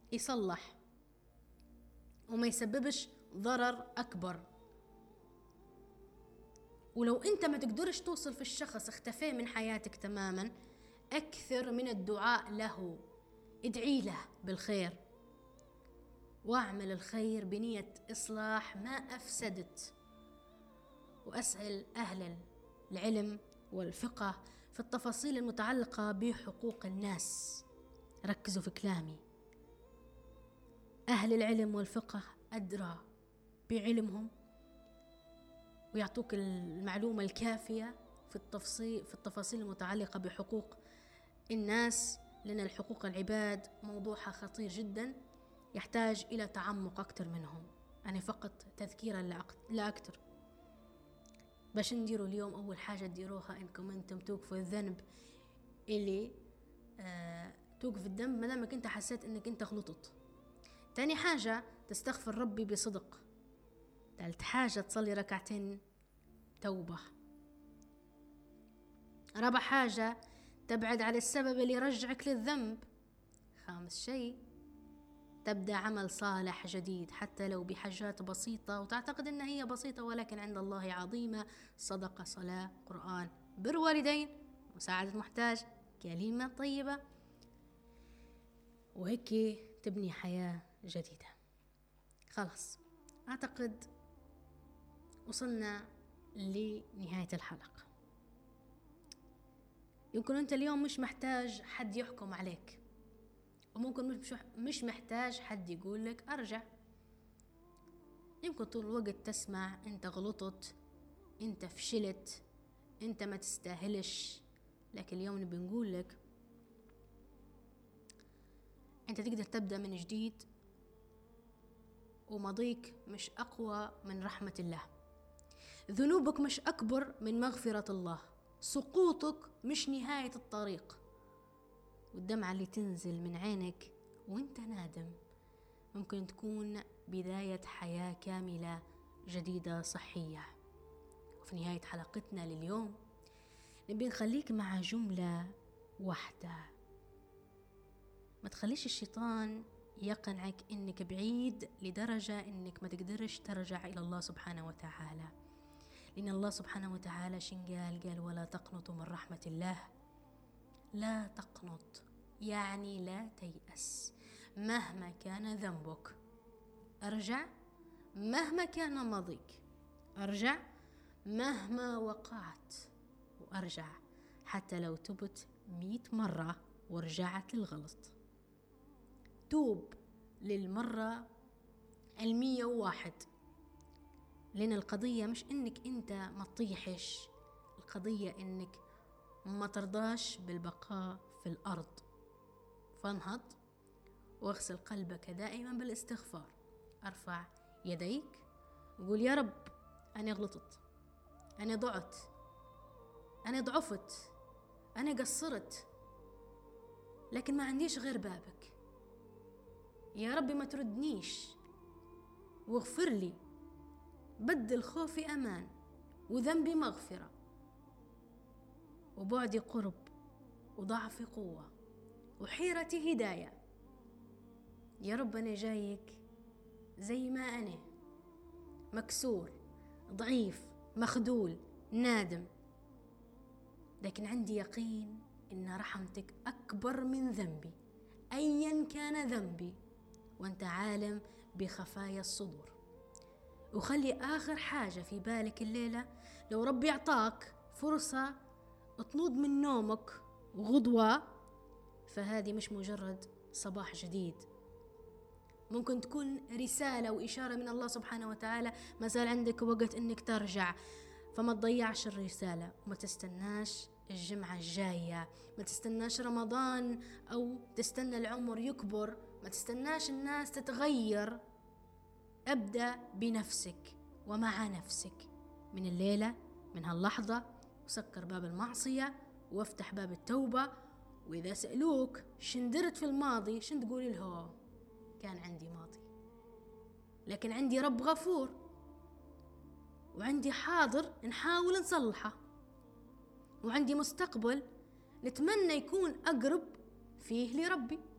يصلح وما يسببش ضرر أكبر. ولو أنت ما تقدرش توصل في الشخص اختفى من حياتك تماما، أكثر من الدعاء له، ادعي له بالخير واعمل الخير بنية إصلاح ما أفسدت. وأسأل أهل العلم والفقه في التفاصيل المتعلقة بحقوق الناس. ركزوا في كلامي، أهل العلم والفقه أدرى بعلمهم ويعطوك المعلومة الكافية في التفاصيل المتعلقة بحقوق الناس، لأن الحقوق العباد موضوعها خطير جدا يحتاج إلى تعمق أكثر منهم. أنا فقط تذكيرا لا أكثر. باش نديروا اليوم أول حاجة تديروها إنكم أنتم توقفوا الذنب اللي توقف الذنب ما دامك أنت حسيت إنك أنت غلطت. تاني حاجة تستغفر ربي بصدق. ثالث حاجة تصلي ركعتين توبة. رابع حاجة تبعد عن السبب اللي يرجعك للذنب. خامس شيء تبدأ عمل صالح جديد حتى لو بحاجات بسيطة وتعتقد أنها هي بسيطة ولكن عند الله عظيمة. صدقة، صلاة، قرآن، بر والدين، مساعدة محتاج، كلمة طيبة، وهيك تبني حياة جديدة. خلاص، أعتقد وصلنا لنهاية الحلقة. يمكن أنت اليوم مش محتاج حد يحكم عليك، وممكن مش محتاج حد يقول لك أرجع. يمكن طول الوقت تسمع أنت غلطت، أنت فشلت، أنت ما تستاهلش. لكن اليوم نبي نقول لك أنت تقدر تبدأ من جديد، وماضيك مش أقوى من رحمة الله، ذنوبك مش أكبر من مغفرة الله، سقوطك مش نهاية الطريق، والدمعة اللي تنزل من عينك وانت نادم ممكن تكون بداية حياة كاملة جديدة صحية. وفي نهاية حلقتنا لليوم نبي نخليك مع جملة واحدة. ما تخليش الشيطان يقنعك انك بعيد لدرجة انك ما تقدرش ترجع الى الله سبحانه وتعالى، لان الله سبحانه وتعالى شن قال ولا تقنطوا من رحمة الله. لا تقنط يعني لا تيأس. مهما كان ذنبك أرجع، مهما كان ماضيك أرجع، مهما وقعت وأرجع، حتى لو تبت 100 مرة ورجعت للغلط. توب للمرة 101، لأن القضية مش إنك أنت ما تطيحش، القضية إنك ما ترضاش بالبقاء في الأرض. فانهض واغسل قلبك دائما بالاستغفار. ارفع يديك وقول يا رب أنا غلطت، أنا ضعت، أنا ضعفت، أنا قصرت، لكن ما عنديش غير بابك. يا ربي ما تردنيش واغفر لي، بدل خوفي أمان وذنبي مغفرة وبعدي قرب وضعفي قوة وحيرتي هداية. يا رب أنا جايك زي ما أنا، مكسور، ضعيف، مخذول، نادم، لكن عندي يقين إن رحمتك أكبر من ذنبي أيا كان ذنبي، وأنت عالم بخفايا الصدور. وخلي آخر حاجة في بالك الليلة، لو ربي يعطاك فرصة تنوض من نومك غدوة، فهذه مش مجرد صباح جديد، ممكن تكون رسالة وإشارة من الله سبحانه وتعالى. ما زال عندك وقت إنك ترجع، فما تضيعش الرسالة، وما تستناش الجمعة الجاية، ما تستناش رمضان أو تستنى العمر يكبر، ما تستناش الناس تتغير. أبدأ بنفسك ومع نفسك من الليلة، من هاللحظة، وسكر باب المعصية وافتح باب التوبة. وإذا سألوك شندرت في الماضي، شن تقول له؟ كان عندي ماضي، لكن عندي رب غفور، وعندي حاضر نحاول نصلحه، وعندي مستقبل نتمنى يكون أقرب فيه لربي.